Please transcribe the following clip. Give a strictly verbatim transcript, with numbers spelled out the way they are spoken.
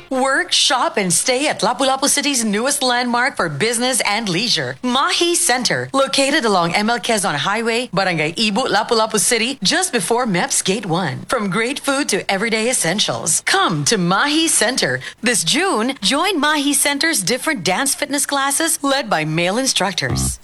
Work, shop, and stay at Lapu-Lapu City's newest landmark for business and leisure, Mahi Center, located along M L Quezon Highway, Barangay Ibu, Lapu-Lapu City, just before M E P S Gate one. From great food to everyday essentials, come to Mahi Center. This June, join Mahi Center's different dance fitness classes led by male instructors.